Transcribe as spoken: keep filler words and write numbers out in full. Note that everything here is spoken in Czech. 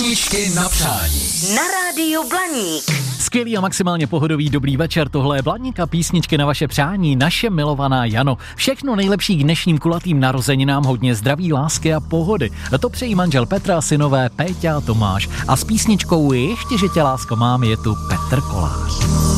Písničky na přání. Na rádiu Blaník. Skvělý a maximálně pohodový dobrý večer, tohle je Blaník a písničky na vaše přání, naše milovaná Jano. Všechno nejlepší k dnešním kulatým narozeninám, hodně zdraví, lásky a pohody. To přejí manžel Petra, synové Péťa a Tomáš. A s písničkou Ještě, že tě lásko mám, je tu Petr Kolář.